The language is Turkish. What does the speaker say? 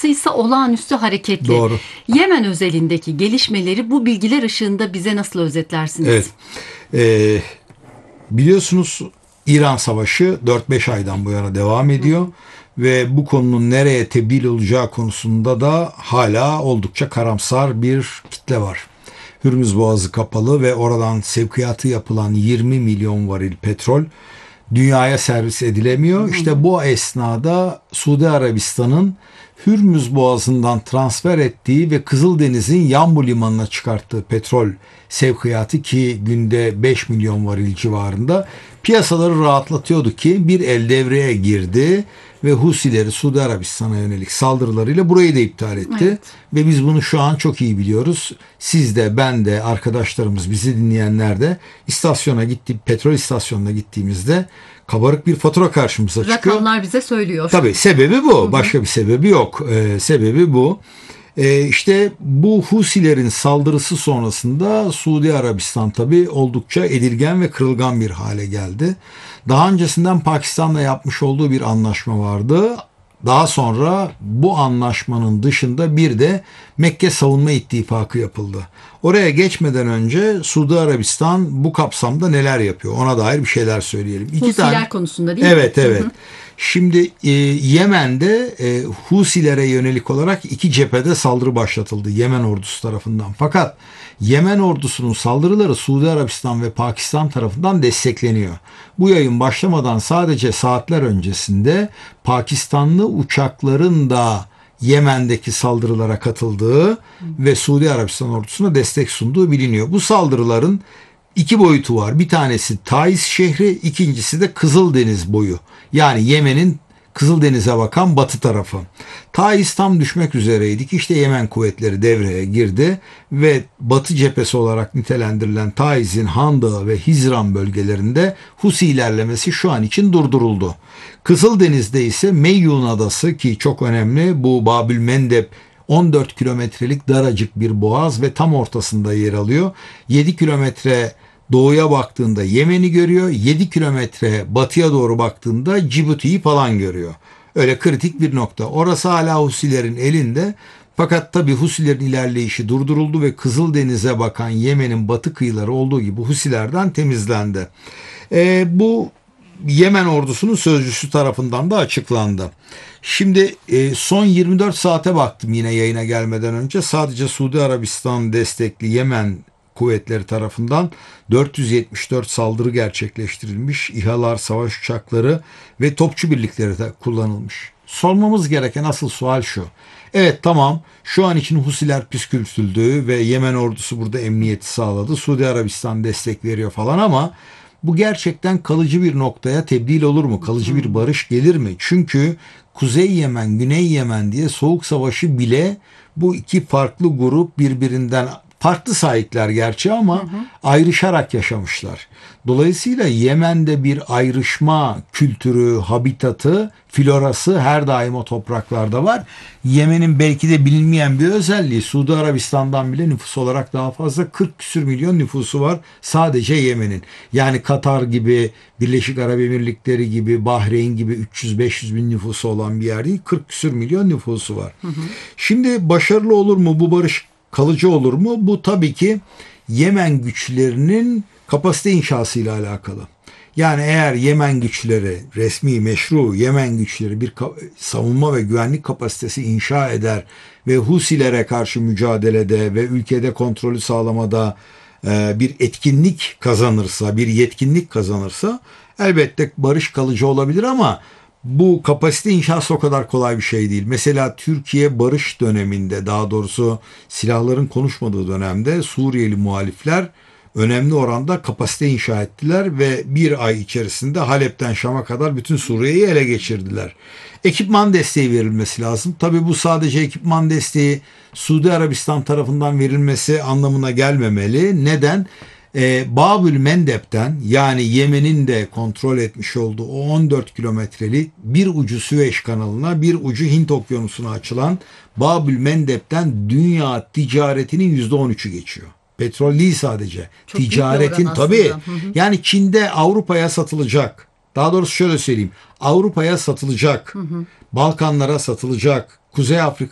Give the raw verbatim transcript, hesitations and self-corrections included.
saldırısı ise olağanüstü hareketli. Doğru. Yemen özelindeki gelişmeleri bu bilgiler ışığında bize nasıl özetlersiniz? Evet. Ee, biliyorsunuz İran Savaşı dört beş aydan bu yana devam ediyor. Hı. Ve bu konunun nereye tebdil olacağı konusunda da hala oldukça karamsar bir kitle var. Hürmüz Boğazı kapalı ve oradan sevkiyatı yapılan yirmi milyon varil petrol dünyaya servis edilemiyor. İşte bu esnada Suudi Arabistan'ın Hürmüz Boğazı'ndan transfer ettiği ve Kızıldeniz'in Yanbu limanına çıkarttığı petrol sevkiyatı, ki günde beş milyon varil civarında, piyasaları rahatlatıyordu ki bir el devreye girdi ve Husileri Suudi Arabistan'a yönelik saldırılarıyla burayı da iptal etti. Evet. Ve biz bunu şu an çok iyi biliyoruz. Siz de, ben de, arkadaşlarımız, bizi dinleyenler de istasyona gitti, petrol istasyonuna gittiğimizde kabarık bir fatura karşımıza çıkıyor. Rakamlar bize söylüyor. Tabii sebebi bu. Başka bir sebebi yok. Ee, sebebi bu. Ee, işte bu Husilerin saldırısı sonrasında Suudi Arabistan tabii oldukça edilgen ve kırılgan bir hale geldi. Daha öncesinden Pakistan'la yapmış olduğu bir anlaşma vardı. Daha sonra bu anlaşmanın dışında bir de Mekke Savunma İttifakı yapıldı. Oraya geçmeden önce Suudi Arabistan bu kapsamda neler yapıyor? Ona dair bir şeyler söyleyelim. İki Husiler tane... konusunda değil mi? Evet, evet. Hı hı. Şimdi e, Yemen'de e, Husilere yönelik olarak iki cephede saldırı başlatıldı Yemen ordusu tarafından. Fakat Yemen ordusunun saldırıları Suudi Arabistan ve Pakistan tarafından destekleniyor. Bu yayın başlamadan sadece saatler öncesinde Pakistanlı uçakların da Yemen'deki saldırılara katıldığı Hı. ve Suudi Arabistan ordusuna destek sunduğu biliniyor. Bu saldırıların İki boyutu var. Bir tanesi Taiz şehri, ikincisi de Kızıldeniz boyu. Yani Yemen'in Kızıldeniz'e bakan batı tarafı. Taiz tam düşmek üzereydik. İşte Yemen kuvvetleri devreye girdi ve batı cephesi olarak nitelendirilen Taiz'in Han Dağı ve Hizran bölgelerinde Husi ilerlemesi şu an için durduruldu. Kızıldeniz'de ise Meyyun Adası, ki çok önemli, bu Babül Mendeb on dört kilometrelik daracık bir boğaz ve tam ortasında yer alıyor. yedi kilometre doğuya baktığında Yemen'i görüyor. yedi kilometre batıya doğru baktığında Cibuti'yi falan görüyor. Öyle kritik bir nokta. Orası hala Husilerin elinde. Fakat tabii Husilerin ilerleyişi durduruldu ve Kızıldeniz'e bakan Yemen'in batı kıyıları olduğu gibi Husilerden temizlendi. E, bu Yemen ordusunun sözcüsü tarafından da açıklandı. Şimdi e, son yirmi dört saate baktım yine yayına gelmeden önce. Sadece Suudi Arabistan destekli Yemen kuvvetleri tarafından dört yüz yetmiş dört saldırı gerçekleştirilmiş. İHA'lar, savaş uçakları ve topçu birlikleri de kullanılmış. Sormamız gereken asıl sual şu. Evet, tamam, şu an için Husiler püskürtüldü ve Yemen ordusu burada emniyeti sağladı. Suudi Arabistan destek veriyor falan ama bu gerçekten kalıcı bir noktaya tebdil olur mu? Kalıcı bir barış gelir mi? Çünkü Kuzey Yemen, Güney Yemen diye Soğuk Savaşı bile bu iki farklı grup birbirinden farklı sahipler gerçi ama hı hı. ayrışarak yaşamışlar. Dolayısıyla Yemen'de bir ayrışma kültürü, habitatı, florası her daim o topraklarda var. Yemen'in belki de bilinmeyen bir özelliği, Suudi Arabistan'dan bile nüfus olarak daha fazla, kırk küsür milyon nüfusu var sadece Yemen'in. Yani Katar gibi, Birleşik Arap Emirlikleri gibi, Bahreyn gibi üç yüz beş yüz bin nüfusu olan bir yer değil, kırk küsür milyon nüfusu var. Hı hı. Şimdi başarılı olur mu bu barış? Kalıcı olur mu? Bu tabii ki Yemen güçlerinin kapasite inşasıyla alakalı. Yani eğer Yemen güçleri, resmi, meşru Yemen güçleri bir savunma ve güvenlik kapasitesi inşa eder ve Husilere karşı mücadelede ve ülkede kontrolü sağlamada bir etkinlik kazanırsa, bir yetkinlik kazanırsa elbette barış kalıcı olabilir ama bu kapasite inşası o kadar kolay bir şey değil. Mesela Türkiye barış döneminde, daha doğrusu silahların konuşmadığı dönemde Suriyeli muhalifler önemli oranda kapasite inşa ettiler ve bir ay içerisinde Halep'ten Şam'a kadar bütün Suriye'yi ele geçirdiler. Ekipman desteği verilmesi lazım. Tabii bu sadece ekipman desteği Suudi Arabistan tarafından verilmesi anlamına gelmemeli. Neden? Ee, Babül Mendeb'den, yani Yemen'in de kontrol etmiş olduğu o on dört kilometrelik bir ucu Süveyş kanalına, bir ucu Hint okyanusuna açılan Babül Mendeb'den dünya ticaretinin yüzde on üçü geçiyor. Petrol değil sadece. Çok ticaretin tabii. Hı hı. Yani Çin'de Avrupa'ya satılacak. Daha doğrusu şöyle söyleyeyim. Avrupa'ya satılacak. Hı hı. Balkanlara satılacak. Kuzey Afrika